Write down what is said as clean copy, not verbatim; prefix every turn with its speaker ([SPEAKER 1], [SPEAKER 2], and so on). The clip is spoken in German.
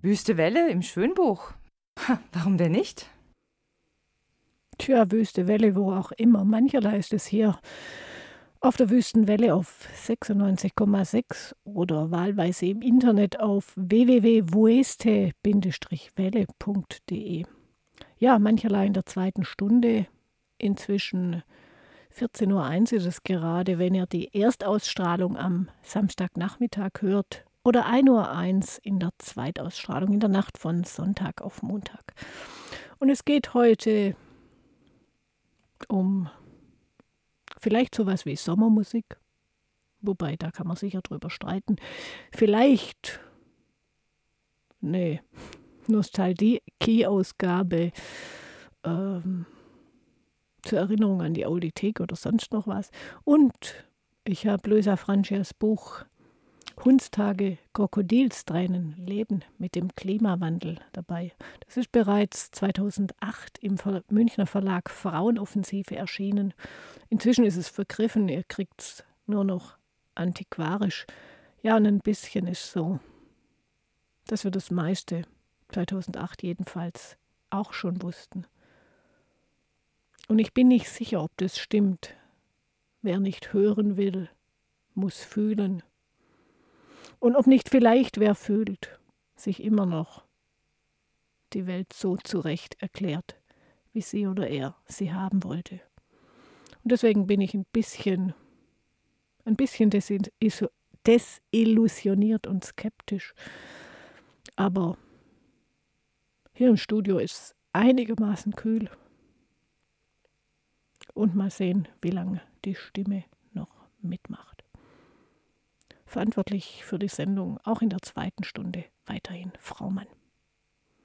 [SPEAKER 1] Wüste Welle im Schönbuch. Warum denn nicht?
[SPEAKER 2] Tja, Wüste Welle, wo auch immer. Mancherlei ist es hier auf der Wüstenwelle auf 96,6 oder wahlweise im Internet auf www.wueste-welle.de. Ja, mancherlei in der zweiten Stunde. Inzwischen 14:01 Uhr ist es gerade, wenn ihr die Erstausstrahlung am Samstagnachmittag hört. Oder 1:01 Uhr in der Zweitausstrahlung, in der Nacht von Sonntag auf Montag. Und es geht heute um vielleicht sowas wie Sommermusik. Wobei, da kann man sicher drüber streiten. Vielleicht eine Nostalgie-Ausgabe zur Erinnerung an die Audiothek oder sonst noch was. Und ich habe Luisa Francias Buch Hundstage, Krokodilstränen, Leben mit dem Klimawandel dabei. Das ist bereits 2008 im Münchner Verlag Frauenoffensive erschienen. Inzwischen ist es vergriffen, ihr kriegt es nur noch antiquarisch. Ja, und ein bisschen ist so, dass wir das meiste 2008 jedenfalls auch schon wussten. Und ich bin nicht sicher, ob das stimmt. Wer nicht hören will, muss fühlen. Und ob nicht vielleicht wer fühlt, sich immer noch die Welt so zurecht erklärt, wie sie oder er sie haben wollte. Und deswegen bin ich ein bisschen desillusioniert und skeptisch. Aber hier im Studio ist es einigermaßen kühl. Und mal sehen, wie lange die Stimme noch mitmacht. Verantwortlich für die Sendung, auch in der zweiten Stunde, weiterhin Frau Mann.